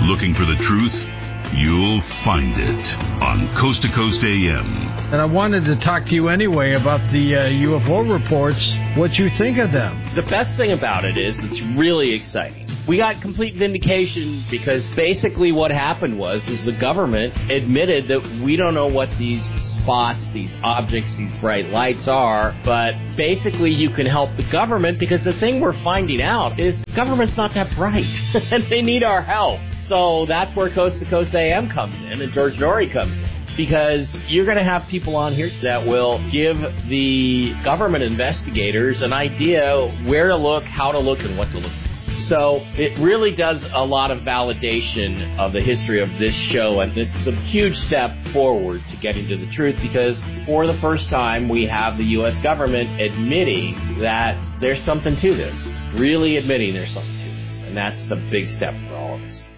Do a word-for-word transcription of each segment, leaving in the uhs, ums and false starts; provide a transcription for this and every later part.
Looking for the truth? You'll find it on Coast to Coast A M. And I wanted to talk to you anyway about the uh, U F O reports, what you think of them. The best thing about it is it's really exciting. We got complete vindication because basically what happened was is the government admitted that we don't know what these spots, these objects, these bright lights are, but basically you can help the government because the thing we're finding out is the government's not that bright and they need our help. So that's where Coast to Coast A M comes in and George Noory comes in. Because you're going to have people on here that will give the government investigators an idea where to look, how to look, and what to look for. So it really does a lot of validation of the history of this show, and it's a huge step forward to getting to the truth because for the first time we have the U S government admitting that there's something to this, really admitting there's something to this, and that's a big step for all of us.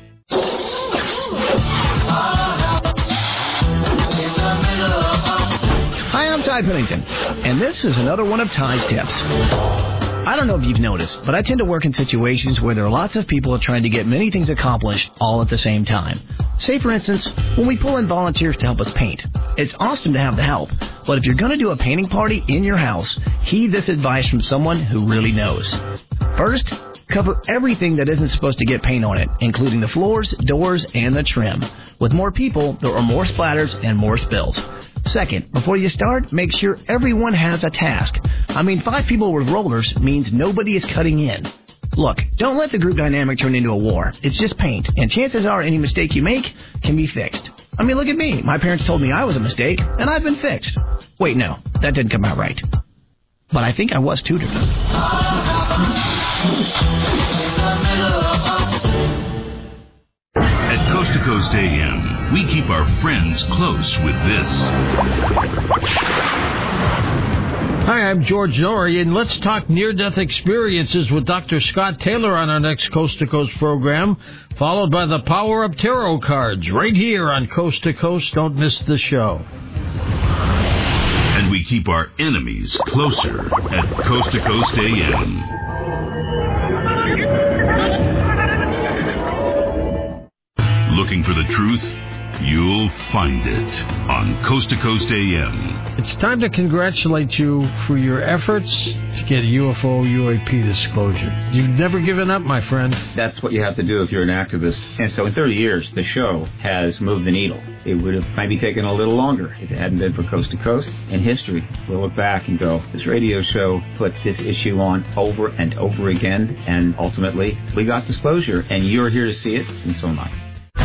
Hi, I'm Ty Pennington, and this is another one of Ty's tips. I don't know if you've noticed, but I tend to work in situations where there are lots of people trying to get many things accomplished all at the same time. Say, for instance, when we pull in volunteers to help us paint. It's awesome to have the help, but if you're going to do a painting party in your house, heed this advice from someone who really knows. First, cover everything that isn't supposed to get paint on it, including the floors, doors, and the trim. With more people, there are more splatters and more spills. Second, before you start, make sure everyone has a task. I mean, five people with rollers means nobody is cutting in. Look, don't let the group dynamic turn into a war. It's just paint, and chances are any mistake you make can be fixed. I mean, look at me. My parents told me I was a mistake, and I've been fixed. Wait, no, that didn't come out right. But I think I was tutored. At Coast to Coast A M, we keep our friends close with this. Hi, I'm George Noory, and let's talk near-death experiences with Doctor Scott Taylor on our next Coast to Coast program, followed by the Power Up Tarot cards right here on Coast to Coast. Don't miss the show. And we keep our enemies closer at Coast to Coast A M. Looking for the truth? You'll find it on Coast to Coast A M. It's time to congratulate you for your efforts to get U F O U A P disclosure. You've never given up, my friend. That's what you have to do if you're an activist. And so in thirty years, the show has moved the needle. It would have maybe taken a little longer if it hadn't been for Coast to Coast. In history, we'll look back and go, this radio show put this issue on over and over again, and ultimately, we got disclosure, and you're here to see it, and so am I.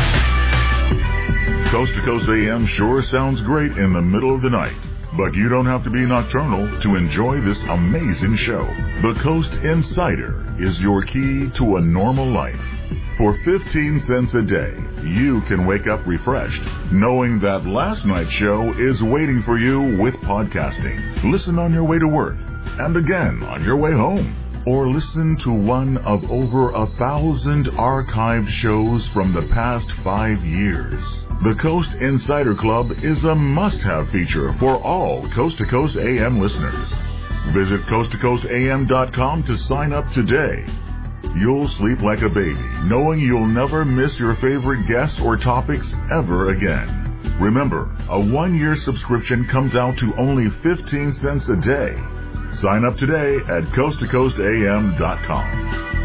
Coast to Coast A M sure sounds great in the middle of the night, but you don't have to be nocturnal to enjoy this amazing show. The Coast Insider is your key to a normal life. For fifteen cents a day, you can wake up refreshed, knowing that last night's show is waiting for you with podcasting. Listen on your way to work, and again on your way home. Or listen to one of over a thousand archived shows from the past five years. The Coast Insider Club is a must-have feature for all Coast to Coast A M listeners. Visit coast to coast a m dot com to sign up today. You'll sleep like a baby, knowing you'll never miss your favorite guests or topics ever again. Remember, a one-year subscription comes out to only fifteen cents a day. Sign up today at coast to coast a m dot com.